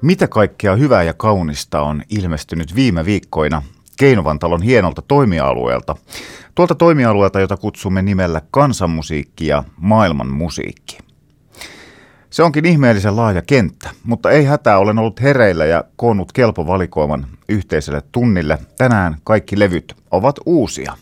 Mitä kaikkea hyvää ja kaunista on ilmestynyt viime viikkoina Keinovantalon hienolta toimialueelta. Tuolta toimialueelta, jota kutsumme nimellä kansanmusiikki ja maailmanmusiikki. Se onkin ihmeellisen laaja kenttä, mutta ei hätää, olen ollut hereillä ja koonnut kelpovalikoiman yhteiselle tunnille. Tänään kaikki levyt ovat uusia.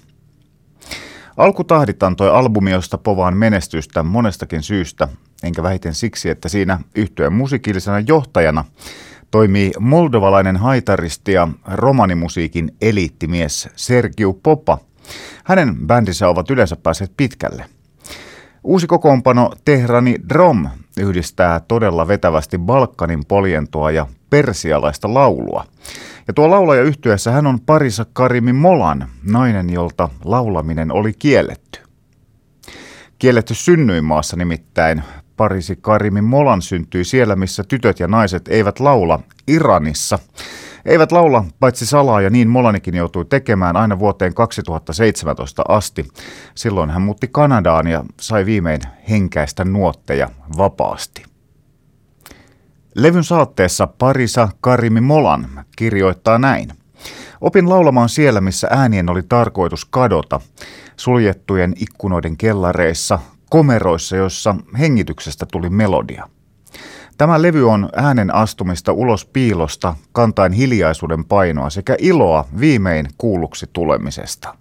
Alkutahdit antoi albumi, josta povaan menestystä monestakin syystä, enkä vähiten siksi, että siinä yhtyeen musiikillisena johtajana toimii moldovalainen haitaristi ja romanimusiikin eliittimies Sergiu Popa. Hänen bändinsä ovat yleensä päässeet pitkälle. Uusi kokoonpano Tehrani Drom yhdistää todella vetävästi Balkanin poljentoa ja persialaista laulua. Ja tuo laulaja yhtyeessä hän on Parisa Karimi Molan, nainen, jolta laulaminen oli kielletty. Kielletty synnyinmaassa nimittäin. Parisi Karimi Molan syntyi siellä, missä tytöt ja naiset eivät laula, Iranissa. Eivät laula paitsi salaa, ja niin Molanikin joutui tekemään aina vuoteen 2017 asti. Silloin hän muutti Kanadaan ja sai viimein henkäistä nuotteja vapaasti. Levyn saatteessa Parisa Karimi Molan kirjoittaa näin. Opin laulamaan siellä, missä äänien oli tarkoitus kadota, suljettujen ikkunoiden kellareissa, komeroissa, joissa hengityksestä tuli melodia. Tämä levy on äänen astumista ulos piilosta, kantaen hiljaisuuden painoa sekä iloa viimein kuulluksi tulemisesta.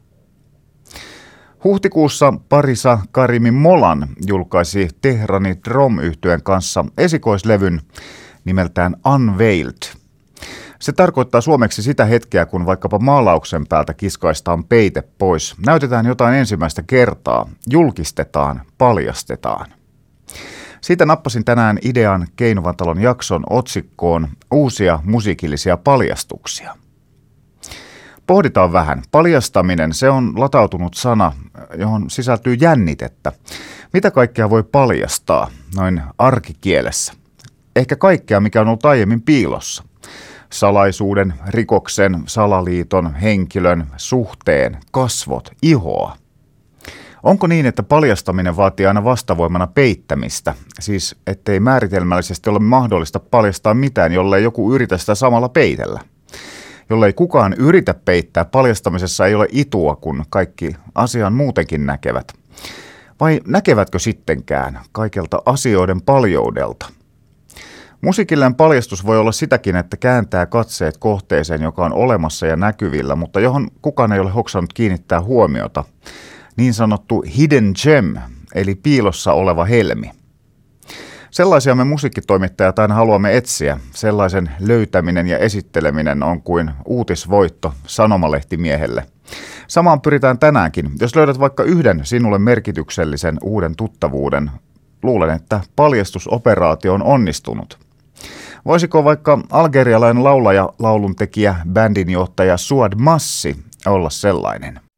Huhtikuussa Parisa Karimi Molan julkaisi Tehrani Drom-yhtyeen kanssa esikoislevyn nimeltään Unveiled. Se tarkoittaa suomeksi sitä hetkeä, kun vaikkapa maalauksen päältä kiskaistaan peite pois, näytetään jotain ensimmäistä kertaa, julkistetaan, paljastetaan. Siitä nappasin tänään idean Keinovantalon jakson otsikkoon uusia musiikillisia paljastuksia. Pohditaan vähän. Paljastaminen, se on latautunut sana, johon sisältyy jännitettä. Mitä kaikkea voi paljastaa noin arkikielessä? Ehkä kaikkea, mikä on ollut aiemmin piilossa. Salaisuuden, rikoksen, salaliiton, henkilön, suhteen, kasvot, ihoa. Onko niin, että paljastaminen vaatii aina vastavoimana peittämistä? Siis, ettei määritelmällisesti ole mahdollista paljastaa mitään, jollei joku yritä sitä samalla peitellä. Jollei kukaan yritä peittää, paljastamisessa ei ole itua, kun kaikki asian muutenkin näkevät. Vai näkevätkö sittenkään kaikelta asioiden paljoudelta? Musiikillinen paljastus voi olla sitäkin, että kääntää katseet kohteeseen, joka on olemassa ja näkyvillä, mutta johon kukaan ei ole hoksannut kiinnittää huomiota. Niin sanottu hidden gem, eli piilossa oleva helmi. Sellaisia me musiikkitoimittajat aina haluamme etsiä. Sellaisen löytäminen ja esitteleminen on kuin uutisvoitto sanomalehtimieelle. Samaan pyritään tänäänkin. Jos löydät vaikka yhden sinulle merkityksellisen uuden tuttavuuden, luulen, että paljastusoperaatio on onnistunut. Voisiko vaikka algerialainen laulaja, lauluntekijä, bändinjohtaja Suad Massi olla sellainen?